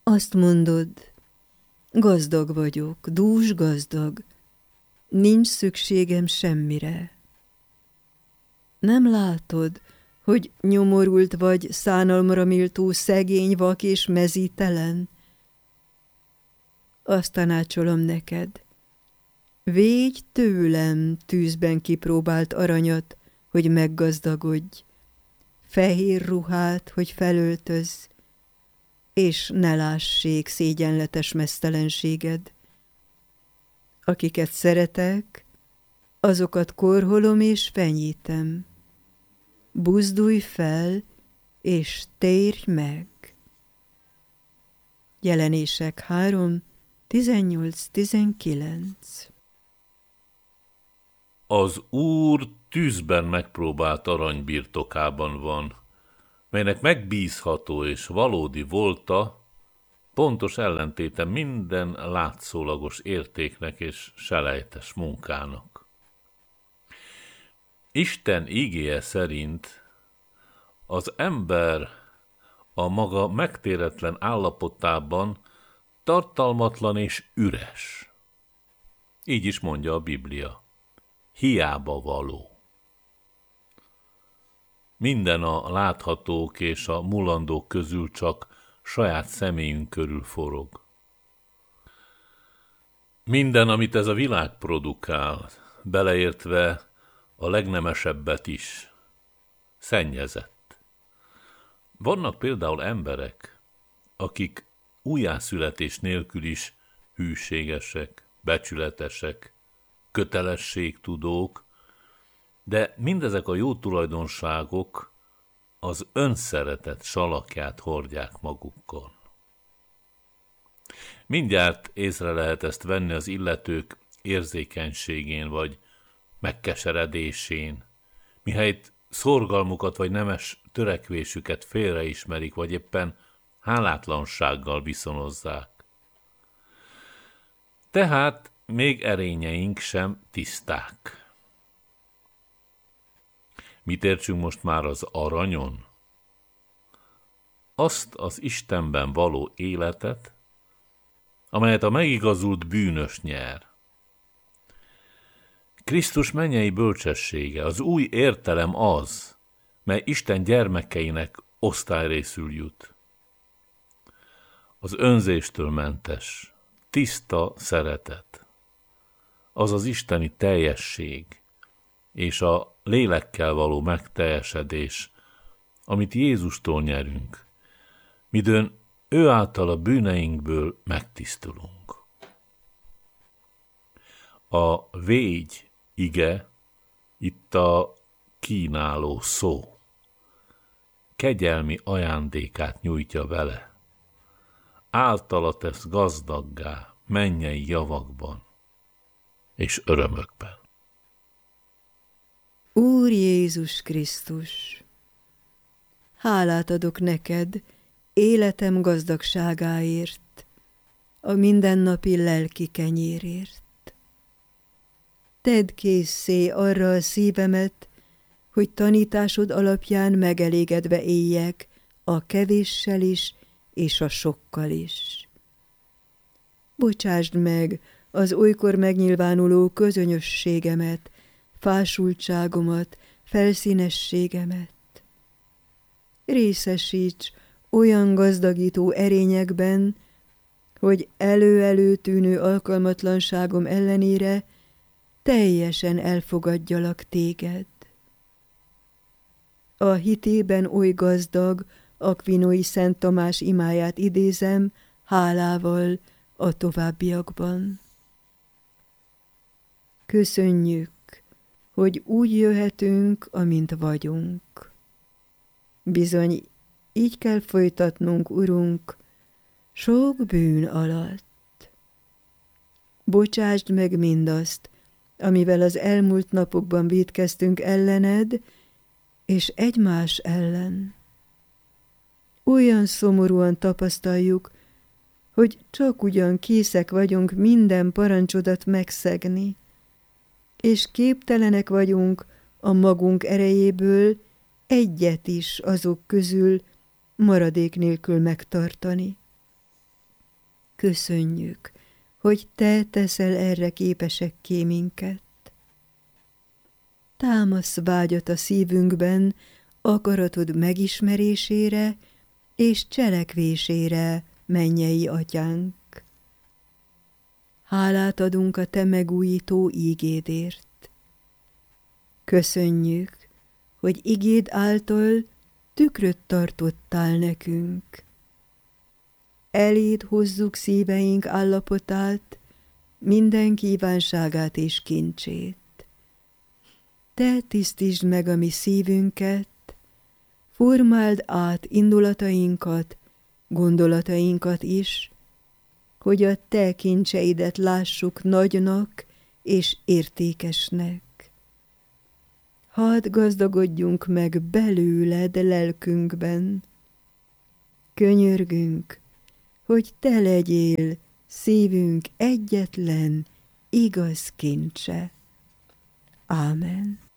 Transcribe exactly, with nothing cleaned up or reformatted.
Azt mondod, gazdag vagyok, dús gazdag, nincs szükségem semmire. Nem látod, hogy nyomorult vagy, szánalomra méltó, szegény, vak és mezítelen? Azt tanácsolom neked, védj tőlem tűzben kipróbált aranyat, hogy meggazdagodj, fehér ruhát, hogy felöltözz, és ne lássék szégyenletes meztelenséged. Akiket szeretek, azokat korholom és fenyítem. Buzdulj fel, és térj meg. Jelenések három, tizennyolc tizenkilenc. Az Úr tűzben megpróbált arany birtokában van, melynek megbízható és valódi volta pontos ellentéte minden látszólagos értéknek és selejtes munkának. Isten ígéje szerint az ember a maga megtéretlen állapotában tartalmatlan és üres. Így is mondja a Biblia. Hiába való. Minden a láthatók és a mulandók közül csak saját személyünk körül forog. Minden, amit ez a világ produkál, beleértve a legnemesebbet is, szennyezett. Vannak például emberek, akik újjászületés nélkül is hűségesek, becsületesek, kötelességtudók, de mindezek a jó tulajdonságok az önszeretet salakját hordják magukkal. Mindjárt észre lehet ezt venni az illetők érzékenységén vagy megkeseredésén, mihelyt szorgalmukat vagy nemes törekvésüket félreismerik, vagy éppen hálátlansággal viszonozzák. Tehát még erényeink sem tiszták. Mit értsünk most már az aranyon? Azt az Istenben való életet, amelyet a megigazult bűnös nyer. Krisztus mennyei bölcsessége, az új értelem az, mely Isten gyermekeinek osztályrészül jut. Az önzéstől mentes, tiszta szeretet, az az isteni teljesség és a lélekkel való megteljesedés, amit Jézustól nyerünk, midőn ő által a bűneinkből megtisztulunk. A végy ige itt a kínáló szó. Kegyelmi ajándékát nyújtja vele. Általa tesz gazdaggá mennyei javakban és örömökben. Úr Jézus Krisztus, hálát adok neked életem gazdagságáért, a mindennapi lelki kenyérért. Tedd készé arra a szívemet, hogy tanításod alapján megelégedve éljek a kevéssel is és a sokkal is. Bocsásd meg az olykor megnyilvánuló közönyösségemet, fásultságomat, felszínességemet. Részesíts olyan gazdagító erényekben, hogy elő-elő tűnő alkalmatlanságom ellenére teljesen elfogadjalak téged. A hitében oly gazdag Akvinói Szent Tamás imáját idézem hálával a továbbiakban. Köszönjük, hogy úgy jöhetünk, amint vagyunk. Bizony, így kell folytatnunk, Urunk, sok bűn alatt. Bocsásd meg mindazt, amivel az elmúlt napokban vétkeztünk ellened, és egymás ellen. Olyan szomorúan tapasztaljuk, hogy csak ugyan készek vagyunk minden parancsodat megszegni, és képtelenek vagyunk a magunk erejéből egyet is azok közül maradék nélkül megtartani. Köszönjük, hogy Te teszel erre képesekké minket. Támasz vágyat a szívünkben akaratod megismerésére és cselekvésére, mennyei Atyánk. Hálát adunk a Te megújító ígédért. Köszönjük, hogy igéd által tükröt tartottál nekünk. Eléd hozzuk szíveink állapotát, minden kívánságát és kincsét. Te tisztítsd meg a mi szívünket, formáld át indulatainkat, gondolatainkat is, hogy a Te kincseidet lássuk nagynak és értékesnek. Hadd gazdagodjunk meg belőled lelkünkben. Könyörgünk, hogy Te legyél szívünk egyetlen, igaz kincse. Ámen.